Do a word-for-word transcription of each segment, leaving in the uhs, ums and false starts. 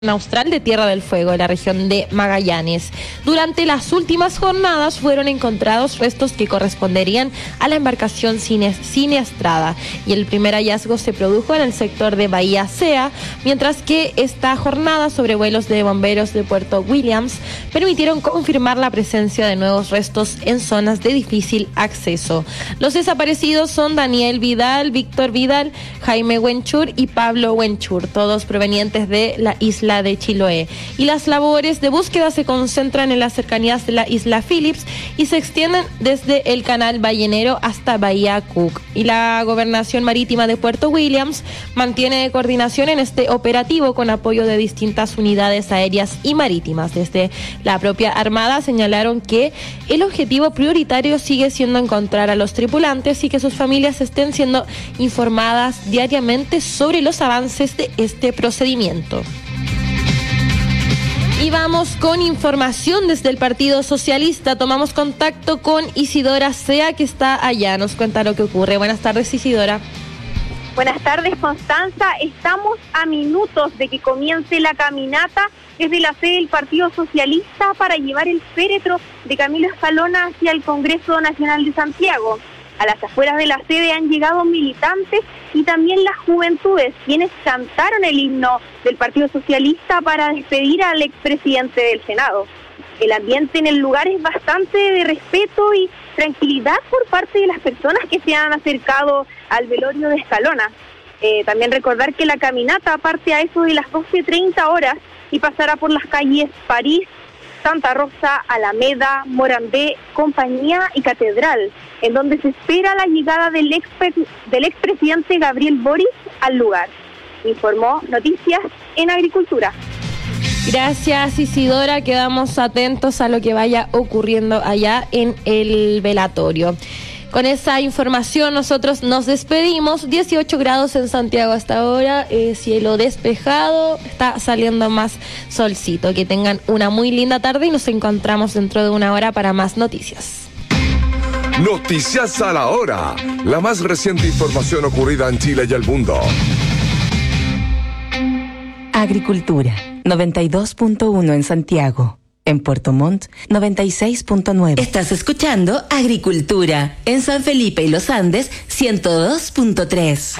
austral de Tierra del Fuego, en la región de Magallanes. Durante las últimas jornadas fueron encontrados restos que corresponderían a la embarcación Siniestrada, y el primer hallazgo se produjo en el sector de Bahía Sea, mientras que esta jornada sobre vuelos de bomberos de Puerto Williams permitieron confirmar la presencia de nuevos restos en zonas de difícil acceso. Los desaparecidos son Daniel Vidal, Víctor Vidal, Jaime Wenchur y Pablo Wenchur, todos provenientes de la isla de Chiloé, y las labores de búsqueda se concentran en las cercanías de la isla Phillips y se extienden desde el canal Ballenero hasta Bahía Cook. Y la Gobernación Marítima de Puerto Williams mantiene coordinación en este operativo con apoyo de distintas unidades aéreas y marítimas. Desde la propia Armada señalaron que el objetivo prioritario sigue siendo encontrar a los tripulantes y que sus familias estén siendo informadas diariamente sobre los avances de este procedimiento. Y vamos con información desde el Partido Socialista. Tomamos contacto con Isidora Sea, que está allá. Nos cuenta lo que ocurre. Buenas tardes, Isidora. Buenas tardes, Constanza. Estamos a minutos de que comience la caminata desde la sede del Partido Socialista para llevar el féretro de Camilo Escalona hacia el Congreso Nacional de Santiago. A las afueras de la sede han llegado militantes y también las juventudes, quienes cantaron el himno del Partido Socialista para despedir al expresidente del Senado. El ambiente en el lugar es bastante de respeto y tranquilidad por parte de las personas que se han acercado al velorio de Escalona. Eh, también recordar que la caminata parte a eso de las doce treinta horas y pasará por las calles París, Santa Rosa, Alameda, Morandé, Compañía y Catedral, en donde se espera la llegada del ex del expresidente Gabriel Boric al lugar. Informó Noticias en Agricultura. Gracias, Isidora. Quedamos atentos a lo que vaya ocurriendo allá en el velatorio. Con esa información nosotros nos despedimos. dieciocho grados en Santiago hasta ahora, eh, cielo despejado, está saliendo más solcito. Que tengan una muy linda tarde y nos encontramos dentro de una hora para más noticias. Noticias a la hora, la más reciente información ocurrida en Chile y el mundo. Agricultura, noventa y dos punto uno en Santiago. En Puerto Montt, noventa y seis punto nueve. Estás escuchando Agricultura. En San Felipe y Los Andes, ciento dos punto tres.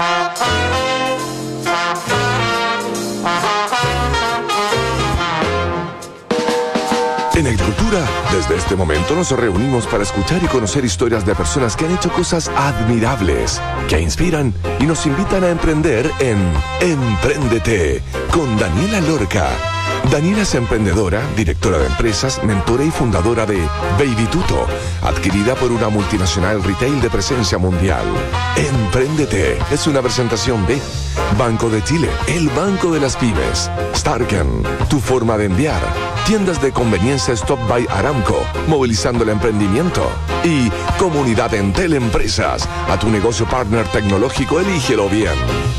En Agricultura, desde este momento nos reunimos para escuchar y conocer historias de personas que han hecho cosas admirables, que inspiran y nos invitan a emprender en Empréndete, con Daniela Lorca. Daniela es emprendedora, directora de empresas, mentora y fundadora de Baby Tuto, adquirida por una multinacional retail de presencia mundial. Empréndete es una presentación de Banco de Chile, el banco de las pymes. Starken, tu forma de enviar. Tiendas de conveniencia Stop by Aramco, movilizando el emprendimiento. Y Comunidad Entel Empresas, a tu negocio partner tecnológico, elígelo bien.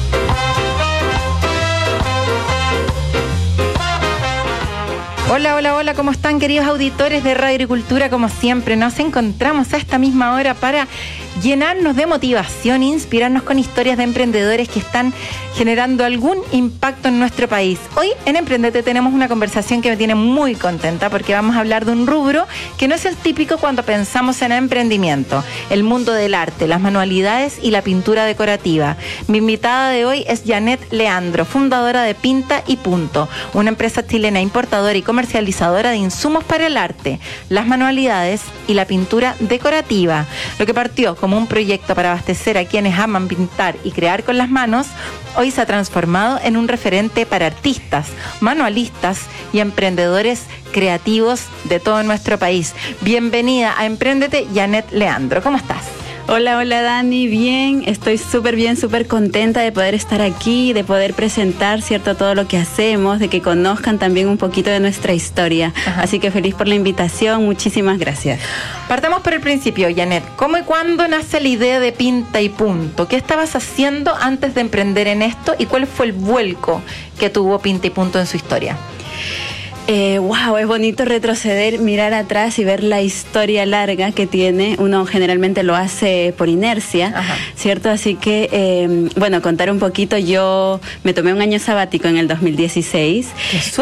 Hola, hola, hola, ¿cómo están, queridos auditores de Radio Agricultura? Como siempre, nos encontramos a esta misma hora para llenarnos de motivación e inspirarnos con historias de emprendedores que están generando algún impacto en nuestro país. Hoy en Emprendete tenemos una conversación que me tiene muy contenta porque vamos a hablar de un rubro que no es el típico cuando pensamos en emprendimiento: el mundo del arte, las manualidades y la pintura decorativa. Mi invitada de hoy es Janet Leandro, fundadora de Pinta y Punto, una empresa chilena importadora y comercializadora de insumos para el arte, las manualidades y la pintura decorativa. Lo que partió como un proyecto para abastecer a quienes aman pintar y crear con las manos, hoy se ha transformado en un referente para artistas, manualistas y emprendedores creativos de todo nuestro país. Bienvenida a Empréndete, Janet Leandro. ¿Cómo estás? Hola, hola Dani, bien, estoy súper bien, súper contenta de poder estar aquí, de poder presentar, cierto, todo lo que hacemos, de que conozcan también un poquito de nuestra historia. Ajá. Así que feliz por la invitación, muchísimas gracias. Partamos por el principio, Janet. ¿Cómo y cuándo nace la idea de Pinta y Punto? ¿Qué estabas haciendo antes de emprender en esto y cuál fue el vuelco que tuvo Pinta y Punto en su historia? Eh, wow, es bonito retroceder, mirar atrás y ver la historia larga que tiene. Uno generalmente lo hace por inercia, Ajá. ¿cierto? Así que, eh, bueno, contar un poquito, yo me tomé un año sabático en el dos mil dieciséis.